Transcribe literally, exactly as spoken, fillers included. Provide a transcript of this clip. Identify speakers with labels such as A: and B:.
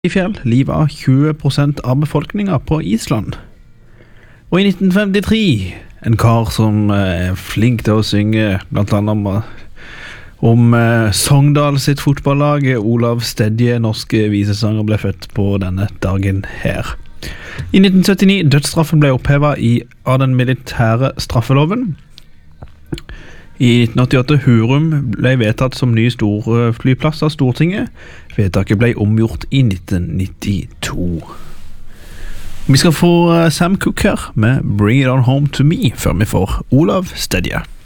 A: Fjell livet av tjue prosent av befolkninga på Island. Og i nitten femtitre, en kar som er flink til å synge, blant annet om, om eh, Sogndal sitt fotballag, Olav Stedje, norske visesanger, ble født på denne dagen her. I nitten syttini, dødsstraffen ble opphevet i, av den militære straffeloven. I nitten åttiåtte, Hurum ble vedtatt som ny storflyplass av Stortinget. Vedtaket ble omgjort i nitten nittito. Vi skal få Sam Cooke her med Bring It On Home To Me, før vi får Olav Stedje.